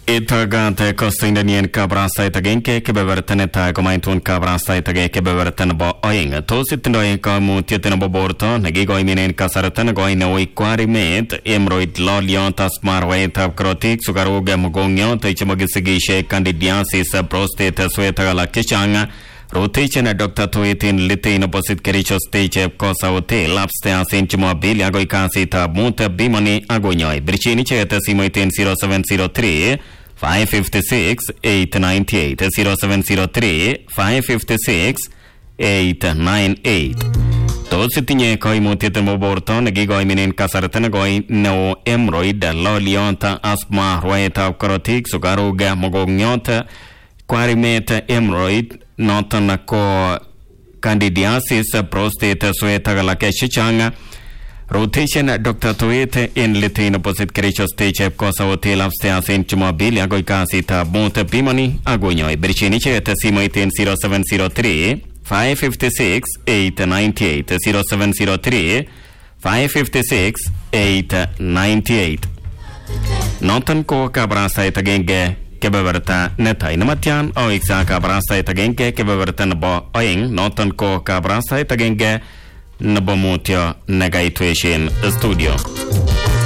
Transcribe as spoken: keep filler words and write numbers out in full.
Itagante Costindanian Cabrasta Tagenke, Kebevertaneta, Gomaintun Cabrasta Tage, Kebevertanabo Oing, Tositinoy Kamutian Borto, Nagigo Minen Casaratan, going away quarry mate, Emroid Lolion, Tasmarway, Tapcrotic, Sugaruga Mugonyo, Tachamagisigi, Candidiasis, Prostate, Sweta La Kishanga. Rotation at Doctor Toitin Litin opposite Kericho stage of Cosa Hotel, upstairs in Chimobil, Agoicasita, Muta Bimoni, Agonoi, Brichini Cheta Simoitin zero seven zero three, five five six, eight nine eight, zero seven zero three, five five six, eight nine eight. Tositine Koimutitan Moborton, Gigoi Minin Casartanagoi, no Emroid, Lolionta, Asma, Roeta, Corotic, Sugaruga, Mogognota, Quarimeta, Emroid. Noton ko candidiasis prostate sueta la keshichanga rotation Doctor Tuete in Litin opposite Kericho stage of Cosa Hotel upstairs in Chimobil Agoicasita Monte Pimoni Agonoi Brichini Cheta Simoitin zero seven zero three five five six eight nine eight zero seven zero three five five six eight nine eight Noton ko Cabrasta Itagenge Kebeverta Neta Inamatian, O Ixa Cabrasta Itagenge, Kebevertan Bo Oing, Noton Ko Cabrasta Itagenge, Nabomutio Negaituation Studio.